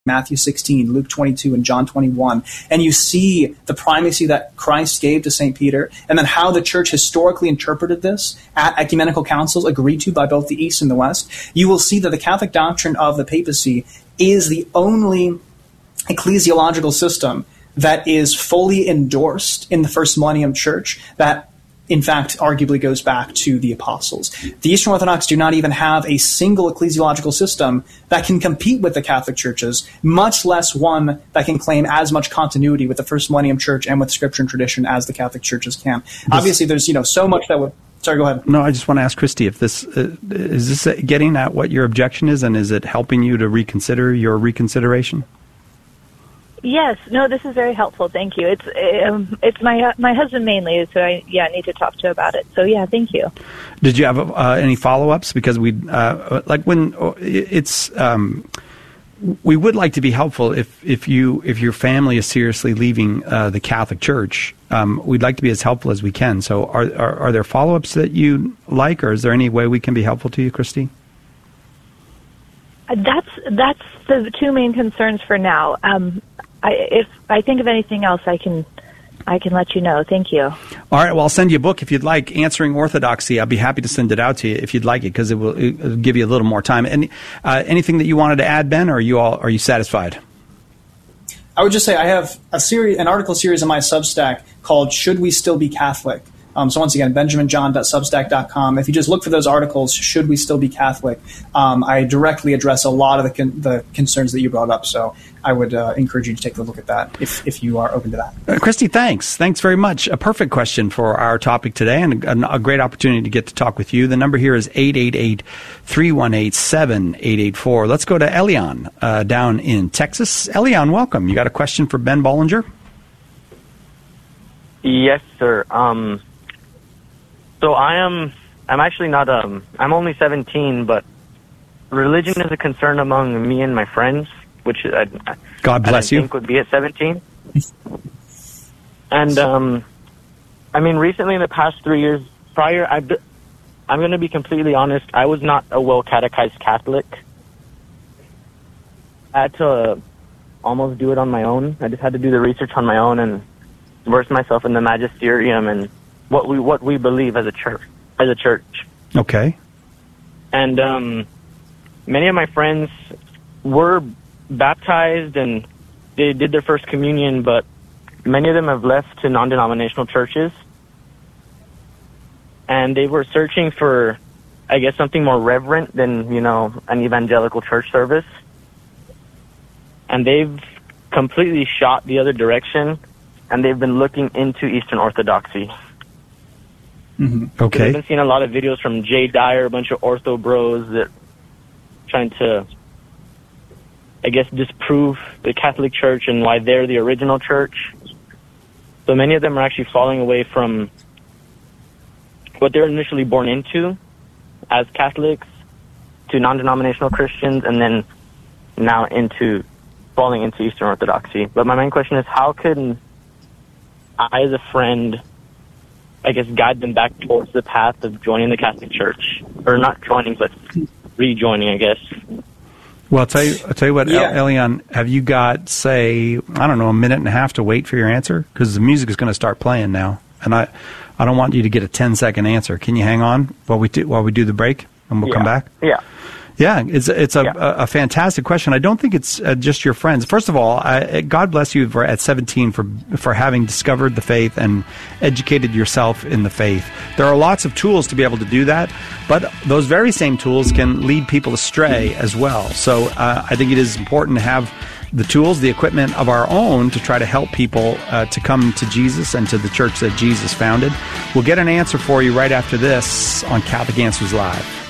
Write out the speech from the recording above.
Matthew 16, Luke 22, and John 21. And you see the primacy that Christ gave to St. Peter, and then how the church historically interpreted this at ecumenical councils agreed to by both the East and the West. You will see that the Catholic doctrine of the papacy is the only ecclesiological system that is fully endorsed in the First Millennium Church that, in fact, arguably goes back to the apostles. The Eastern Orthodox do not even have a single ecclesiological system that can compete with the Catholic churches, much less one that can claim as much continuity with the First Millennium Church and with Scripture and tradition as the Catholic churches can. Obviously, there's so much that would... Sorry, go ahead. No, I just want to ask Christy if this is this getting at what your objection is, and is it helping you to reconsider your reconsideration? Yes, no, this is very helpful. Thank you. It's my husband mainly, so I need to talk to about it. So yeah, thank you. Did you have any follow-ups? Because we we would like to be helpful if your family is seriously leaving the Catholic Church. We'd like to be as helpful as we can. So are there follow-ups that you like, or is there any way we can be helpful to you, Christy? That's the two main concerns for now. If I think of anything else, I can let you know. Thank you. All right. Well, I'll send you a book if you'd like, Answering Orthodoxy. I'll be happy to send it out to you if you'd like it, because it'll give you a little more time. And anything that you wanted to add, Ben, or are you satisfied? I would just say I have an article series on my Substack called "Should We Still Be Catholic?" So once again, benjaminjohn.substack.com. If you just look for those articles, "Should We Still Be Catholic?" I directly address a lot of the concerns that you brought up. So I would encourage you to take a look at that if you are open to that. Christy, thanks. Thanks very much. A perfect question for our topic today, and a great opportunity to get to talk with you. The number here is 888-318-7884. Let's go to Elian down in Texas. Elian, welcome. You got a question for Ben Bollinger? Yes, sir. So I'm actually not, I'm only 17, but religion is a concern among me and my friends, which God bless you. think would be at 17. And, I mean, recently in the past 3 years prior, I'm going to be completely honest, I was not a well-catechized Catholic. I had to almost do it on my own. I just had to do the research on my own and immerse myself in the magisterium and what we believe as a church. Okay. And many of my friends were baptized and they did their first communion, but many of them have left to non-denominational churches. And they were searching for, I guess, something more reverent than, an evangelical church service. And they've completely shot the other direction, and they've been looking into Eastern Orthodoxy. Mm-hmm. Okay. I've been seeing a lot of videos from Jay Dyer, a bunch of ortho bros that trying to, I guess, disprove the Catholic Church and why they're the original church. So many of them are actually falling away from what they're initially born into as Catholics to non-denominational Christians, and then now falling into Eastern Orthodoxy. But my main question is, how can I, as a friend, I guess, guide them back towards the path of joining the Catholic Church? Or not joining, but rejoining, I guess. Well, I'll tell you what, Elian, have you got, say, I don't know, a minute and a half to wait for your answer? Because the music is going to start playing now. And I don't want you to get a 10-second answer. Can you hang on while we do the break, and we'll come back? Yeah. Yeah, it's a fantastic question. I don't think it's just your friends. First of all, God bless you at 17 for having discovered the faith and educated yourself in the faith. There are lots of tools to be able to do that, but those very same tools can lead people astray as well. So I think it is important to have the tools, the equipment of our own to try to help people to come to Jesus and to the church that Jesus founded. We'll get an answer for you right after this on Catholic Answers Live.